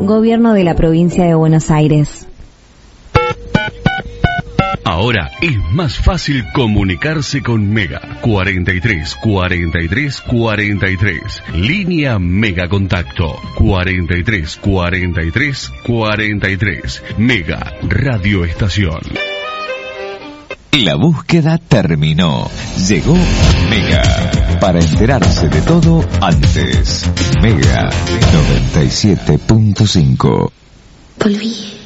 Gobierno de la Provincia de Buenos Aires. Ahora es más fácil comunicarse con Mega. 43 43 43. Línea Mega Contacto. 43 43 43. Mega Radio Estación. La búsqueda terminó. Llegó Mega. Para enterarse de todo antes. Mega 97.5. Volví.